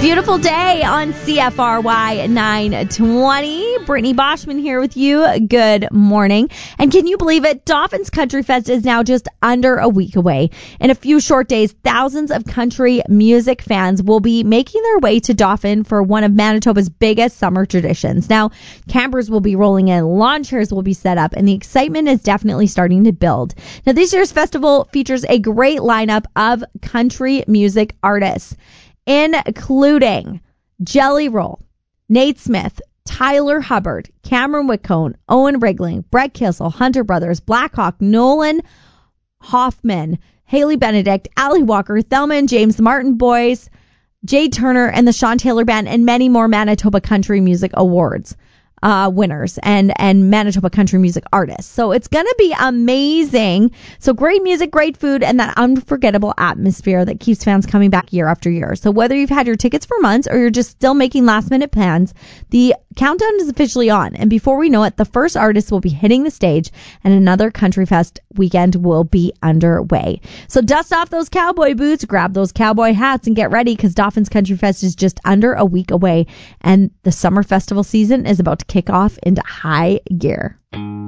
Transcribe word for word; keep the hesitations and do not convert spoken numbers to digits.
Beautiful day on C F R Y nine twenty. Brittany Boschman here with you. Good morning. And can you believe it? Dauphin's Country Fest is now just under a week away. In a few short days, thousands of country music fans will be making their way to Dauphin for one of Manitoba's biggest summer traditions. Now, campers will be rolling in, lawn chairs will be set up, and the excitement is definitely starting to build. Now, this year's festival features a great lineup of country music artists, including Jelly Roll, Nate Smith, Tyler Hubbard, Cameron Whitcomb, Owen Rigling, Brett Kissel, Hunter Brothers, Blackhawk, Nolan Hoffman, Haley Benedict, Ali Walker, Thelma and James, the Martin Boys, Jay Turner, and the Sean Taylor Band, and many more Manitoba Country Music Awards uh, winners and, and Manitoba Country Music artists. So it's going to be amazing. So great music, great food, and that unforgettable atmosphere that keeps fans coming back year after year. So whether you've had your tickets for months or you're just still making last minute plans, the countdown is officially on. And before we know it, the first artist will be hitting the stage and another Country Fest weekend will be underway. So dust off those cowboy boots, grab those cowboy hats, and get ready because Dauphin's Country Fest is just under a week away and the summer festival season is about to kick off into high gear.